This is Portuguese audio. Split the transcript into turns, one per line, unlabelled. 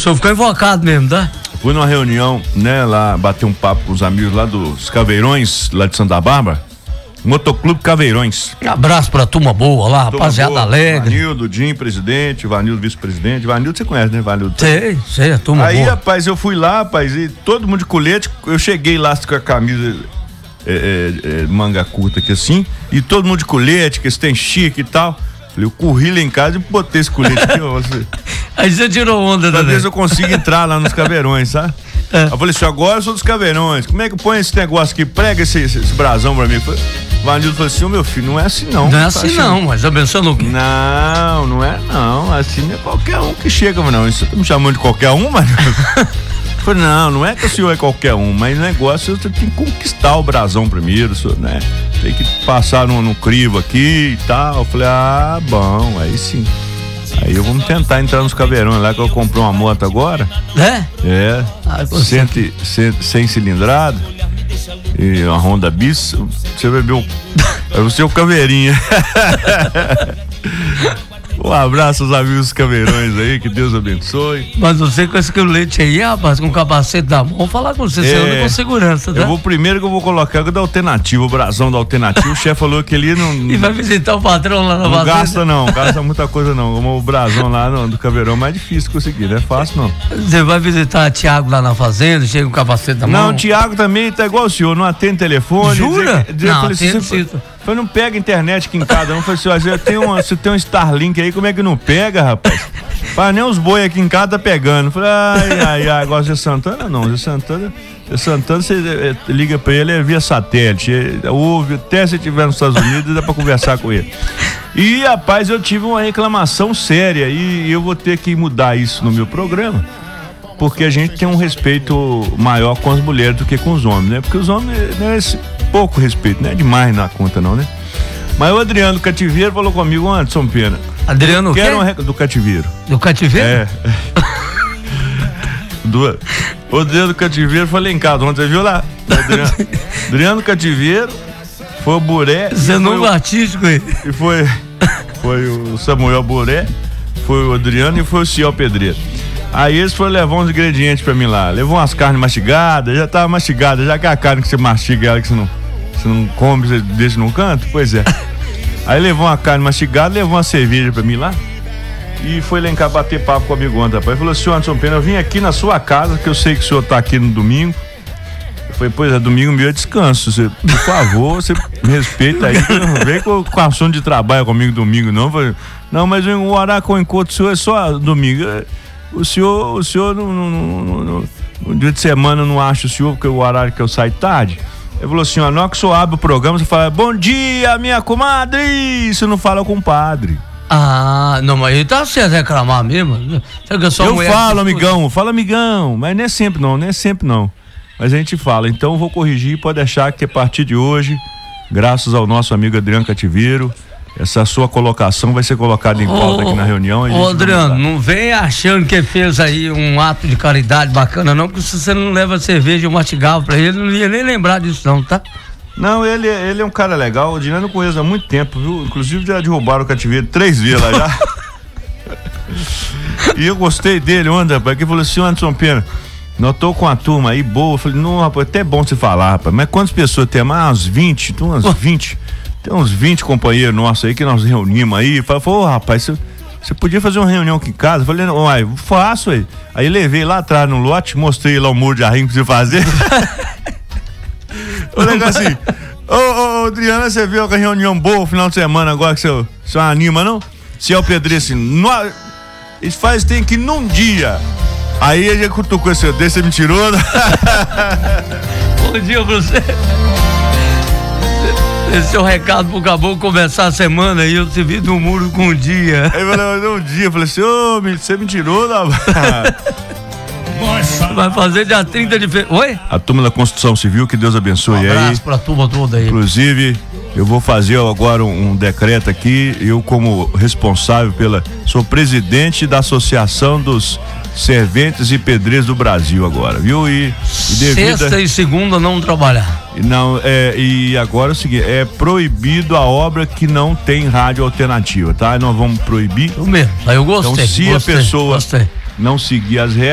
senhor ficou invocado mesmo, tá?
Fui numa reunião, né, lá, bater um papo com os amigos lá dos Caveirões, lá de Santa Bárbara. Motoclube Caveirões.
Um abraço pra turma boa lá, rapaziada alegre.
Vanildo, Jim, presidente, Vanildo, vice-presidente. Vanildo, você conhece, né, Vanildo?
Sei, a turma
aí,
boa.
Rapaz, eu fui lá, rapaz, e todo mundo de colete. Eu cheguei lá com a camisa manga curta aqui assim, e todo mundo de colete, que esse tem chique e tal. Eu corri lá em casa e botei esse colete aqui, ó.
Aí você tirou onda, né?
Talvez eu consiga entrar lá nos Caveirões, sabe? Eu falei assim, agora eu sou dos Caveirões, como é que põe esse negócio aqui? Prega esse brasão pra mim. O Vanildo falou assim, meu filho, não é assim não.
Não é assim não, mas abençoando o quê?
Não é não, assim não é qualquer um que chega, não. Você tá me chamando de qualquer um, mano? Eu falei, não é que o senhor é qualquer um, mas o negócio você tem que conquistar o brasão primeiro, né? Tem que passar no crivo aqui e tal. Eu falei, bom, aí sim. Aí eu vou tentar entrar nos Caveirões lá, que eu comprei uma moto agora.
É?
100 cilindrada e uma Honda Bis. Você bebeu o seu caveirinha. Um abraço aos amigos dos Caveirões aí, que Deus abençoe.
Mas você com esse colete aí, rapaz, com o capacete na mão, vou falar com você, você anda com segurança, tá?
Primeiro que eu vou colocar o da Alternativa, o brasão da Alternativa. O chefe falou que ele não.
E vai visitar o patrão lá na
fazenda? Não gasta muita coisa não. Como o brasão lá do Caveirão é mais difícil conseguir, não é fácil não.
Você vai visitar o Thiago lá na fazenda, chega com o capacete na mão?
Não, o Thiago também tá igual o senhor, não atende telefone.
Jura?
Não pega internet aqui em casa, não. Falei assim, você tem um Starlink aí, como é que não pega, rapaz? Nem os boi aqui em casa tá pegando. Falei, agora Zé Santana não, Zé Santana você liga pra ele via satélite, ouve, até se estiver nos Estados Unidos dá pra conversar com ele. E, rapaz, eu tive uma reclamação séria e eu vou ter que mudar isso no meu programa, porque a gente tem um respeito maior com as mulheres do que com os homens, né? Porque os homens, né, esse pouco respeito, não é demais na conta não, né? Mas o Adriano do Cativeiro falou comigo, Anderson Pena.
Adriano o quê?
Do Cativeiro.
Do Cativeiro?
É. O Adriano do Cativeiro foi lá em casa ontem, você viu lá? Adriano do Cativeiro, foi o Buré.
Você é novo artístico aí.
E foi o Samuel Buré, foi o Adriano e foi o Ciel Pedreiro. Aí eles foram levar uns ingredientes pra mim lá. Levou umas carnes mastigadas, já tava mastigada, já que a carne que você mastiga ela, que você não come, você deixa num canto? Pois é. Aí levou uma carne mastigada, levou uma cerveja pra mim lá e foi lá em cá bater papo comigo ontem, rapaz. Ele falou, senhor Anderson Pena, eu vim aqui na sua casa, que eu sei que o senhor tá aqui no domingo. Eu falei, pois é, domingo meu é descanso. Você, por favor, você me respeita aí. Não vem com assunto de trabalho comigo domingo, não. Eu falei, não, mas o horário que eu encontro o senhor é só domingo. O senhor no dia de semana eu não acha o senhor, porque o horário que eu saio tarde. Ele falou assim, na hora que o senhor abre o programa, você fala, bom dia, minha comadre. Você não fala com o padre.
Não, mas ele tá certo reclamar mesmo.
Eu falo, amigão, mas não é sempre não. Mas a gente fala, então eu vou corrigir, pode deixar que a partir de hoje, graças ao nosso amigo Adriano Cativeiro, essa sua colocação vai ser colocada em pauta aqui na reunião.
Adriano, não vem achando que fez aí um ato de caridade bacana não, porque se você não leva cerveja e um mastigável pra ele, não ia nem lembrar disso não, tá?
Não, ele é um cara legal, o Adriano eu conheço há muito tempo, viu? Inclusive já derrubaram o Cativeiro 3 vezes lá já. E eu gostei dele ontem, rapaz, que falou assim, Anderson Pena, nós tô com a turma aí boa. Eu falei, não, rapaz, até bom você falar, rapaz, mas quantas pessoas tem? Umas 20, tem umas 20. Tem uns 20 companheiros nossos aí que nós reunimos aí. Falou, rapaz, você podia fazer uma reunião aqui em casa? Eu falei, não, faço aí. Aí levei lá atrás no lote, mostrei lá o muro de arrinho pra você fazer. O negócio assim, ô Adriana, você viu a reunião boa no final de semana agora que você anima, não? Se é o Pedrinho assim, eles tem que ir num dia. Aí ele já cutucou esse desse, você me tirou.
Bom dia pra você. Esse é o recado pro Caboclo começar a semana aí, eu te vi no muro com um dia.
Aí eu falei, um dia, eu falei assim, você me tirou, não?
Vai fazer dia 30 de fevereiro. Oi?
A turma da Construção Civil, que Deus abençoe aí.
Um abraço pra turma toda aí.
Inclusive, eu vou fazer agora um decreto aqui, eu como responsável sou presidente da Associação dos Serventes e Pedreiros do Brasil agora, viu? E
sexta e segunda não trabalhar.
Não, e agora é o seguinte, é proibido a obra que não tem rádio alternativa, tá? Nós vamos proibir.
Eu mesmo, aí eu gostei.
Então, se a pessoa não seguir as regras,